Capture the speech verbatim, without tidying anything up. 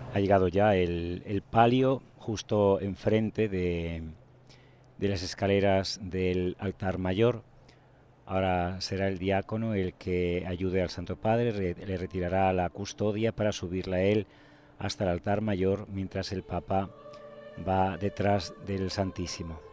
Ha llegado ya el, el palio justo enfrente de, de las escaleras del altar mayor. Ahora será el diácono el que ayude al Santo Padre, re- le retirará la custodia para subirla a él hasta el altar mayor, mientras el Papa va detrás del Santísimo.